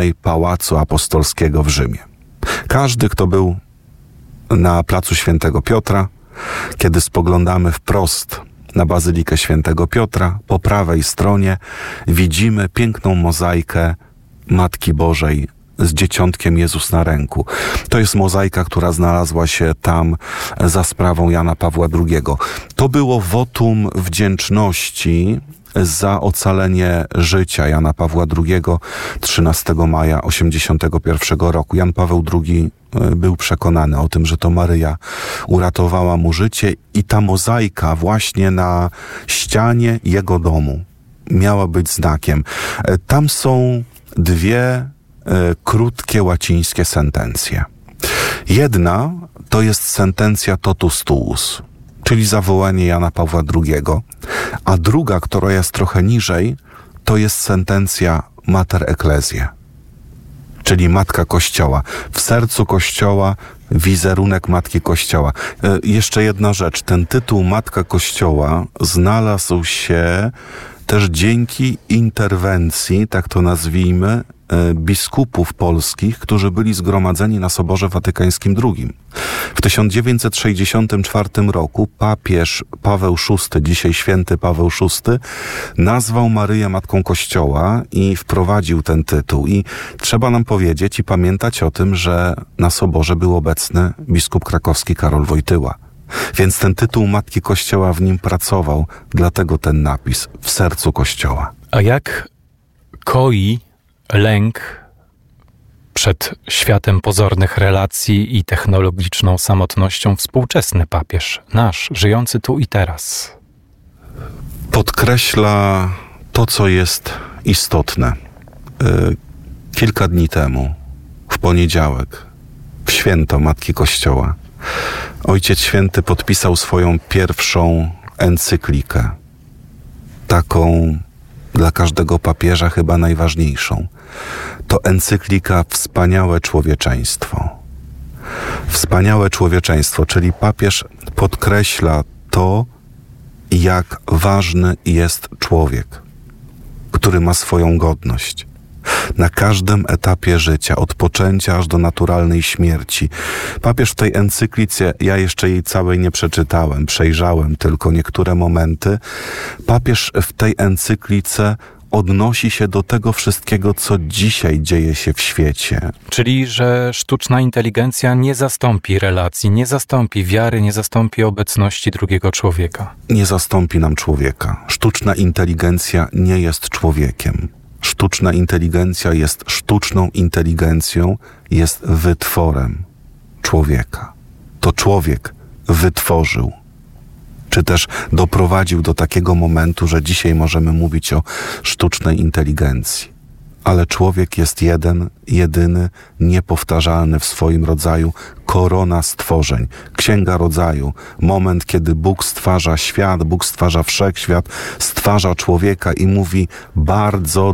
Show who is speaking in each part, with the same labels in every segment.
Speaker 1: ściennej Pałacu Apostolskiego w Rzymie. Każdy, kto był na placu Świętego Piotra, kiedy spoglądamy wprost na Bazylikę Świętego Piotra, po prawej stronie widzimy piękną mozaikę Matki Bożej z Dzieciątkiem Jezus na ręku. To jest mozaika, która znalazła się tam za sprawą Jana Pawła II. To było wotum wdzięczności za ocalenie życia Jana Pawła II 13 maja 1981 roku. Jan Paweł II był przekonany o tym, że to Maryja uratowała mu życie i ta mozaika właśnie na ścianie jego domu miała być znakiem. Tam są dwie krótkie łacińskie sentencje. Jedna to jest sentencja totus tuus, czyli zawołanie Jana Pawła II, a druga, która jest trochę niżej, to jest sentencja Mater Ecclesiae, czyli Matka Kościoła. W sercu Kościoła wizerunek Matki Kościoła. Jeszcze jedna rzecz, ten tytuł Matka Kościoła znalazł się też dzięki interwencji, tak to nazwijmy, biskupów polskich, którzy byli zgromadzeni na Soborze Watykańskim II. W 1964 roku papież Paweł VI, dzisiaj święty Paweł VI, nazwał Maryję Matką Kościoła i wprowadził ten tytuł. I trzeba nam powiedzieć i pamiętać o tym, że na Soborze był obecny biskup krakowski Karol Wojtyła. Więc ten tytuł Matki Kościoła w nim pracował, dlatego ten napis w sercu Kościoła.
Speaker 2: A jak koi lęk przed światem pozornych relacji i technologiczną samotnością współczesny papież, nasz, żyjący tu i teraz?
Speaker 1: Podkreśla to, co jest istotne. Kilka dni temu, w poniedziałek, w święto Matki Kościoła, Ojciec Święty podpisał swoją pierwszą encyklikę, taką dla każdego papieża chyba najważniejszą. To encyklika Wspaniałe Człowieczeństwo. Wspaniałe Człowieczeństwo, czyli papież podkreśla to, jak ważny jest człowiek, który ma swoją godność. Na każdym etapie życia, od poczęcia aż do naturalnej śmierci. Papież w tej encyklice, ja jeszcze jej całej nie przeczytałem, przejrzałem tylko niektóre momenty. Papież w tej encyklice odnosi się do tego wszystkiego, co dzisiaj dzieje się w świecie.
Speaker 2: Czyli, że sztuczna inteligencja nie zastąpi relacji, nie zastąpi wiary, nie zastąpi obecności drugiego człowieka.
Speaker 1: Nie zastąpi nam człowieka. Sztuczna inteligencja nie jest człowiekiem. Sztuczna inteligencja jest sztuczną inteligencją, jest wytworem człowieka. To człowiek wytworzył, czy też doprowadził do takiego momentu, że dzisiaj możemy mówić o sztucznej inteligencji. Ale człowiek jest jeden, jedyny, niepowtarzalny w swoim rodzaju, korona stworzeń. Księga Rodzaju, moment, kiedy Bóg stwarza świat, Bóg stwarza wszechświat, stwarza człowieka i mówi bardzo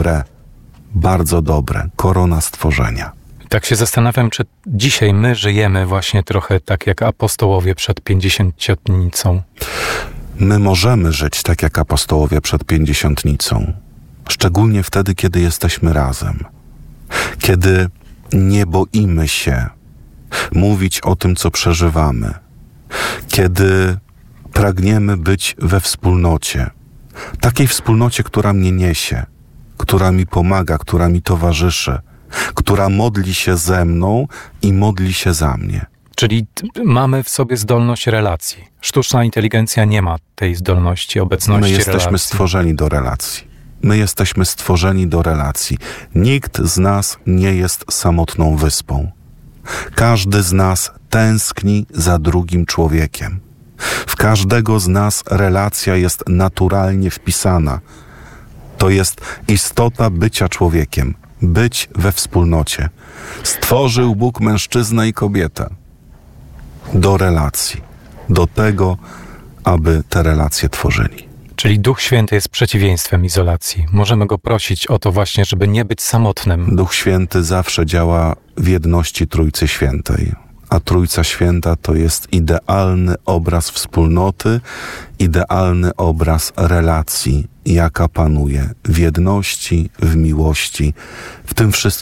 Speaker 1: dobre, korona stworzenia.
Speaker 2: Tak się zastanawiam, czy dzisiaj my żyjemy właśnie trochę tak jak apostołowie przed Pięćdziesiątnicą.
Speaker 1: My możemy żyć tak jak apostołowie przed Pięćdziesiątnicą. Szczególnie wtedy, kiedy jesteśmy razem. Kiedy nie boimy się mówić o tym, co przeżywamy. Kiedy pragniemy być we wspólnocie. Takiej wspólnocie, która mnie niesie, która mi pomaga, która mi towarzyszy, która modli się ze mną i modli się za mnie.
Speaker 2: Czyli mamy w sobie zdolność relacji. Sztuczna inteligencja nie ma tej zdolności, obecności relacji.
Speaker 1: My jesteśmy stworzeni do relacji. My jesteśmy stworzeni do relacji. Nikt z nas nie jest samotną wyspą. Każdy z nas tęskni za drugim człowiekiem. W każdego z nas relacja jest naturalnie wpisana. To jest istota bycia człowiekiem. Być we wspólnocie. Stworzył Bóg mężczyznę i kobietę do relacji. Do tego, aby te relacje tworzyli.
Speaker 2: Czyli Duch Święty jest przeciwieństwem izolacji. Możemy Go prosić o to właśnie, żeby nie być samotnym.
Speaker 1: Duch Święty zawsze działa w jedności Trójcy Świętej. A Trójca Święta to jest idealny obraz wspólnoty, idealny obraz relacji, jaka panuje w jedności, w miłości, w tym wszystkim,